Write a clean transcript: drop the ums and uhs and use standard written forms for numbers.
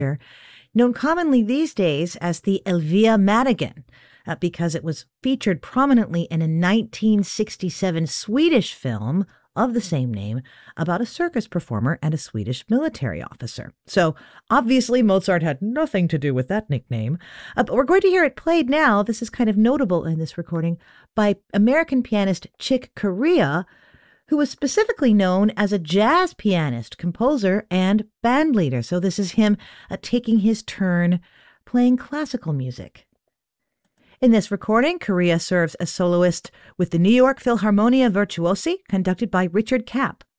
known commonly these days as the Elvira Madigan, because it was featured prominently in a 1967 Swedish film of the same name about a circus performer and a Swedish military officer. So obviously Mozart had nothing to do with that nickname, but we're going to hear it played now. This is kind of notable in this recording by American pianist Chick Corea, who was specifically known as a jazz pianist, composer, and band leader. So this is him taking his turn playing classical music. In this recording, Corea serves as soloist with the New York Philharmonia Virtuosi, conducted by Richard Kapp.